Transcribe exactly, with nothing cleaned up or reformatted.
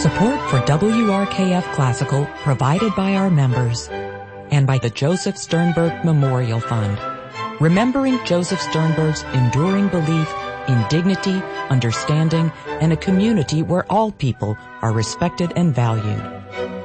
Support for W R K F Classical provided by our members and by the Joseph Sternberg Memorial Fund. Remembering Joseph Sternberg's enduring belief in dignity, understanding, and a community where all people are respected and valued.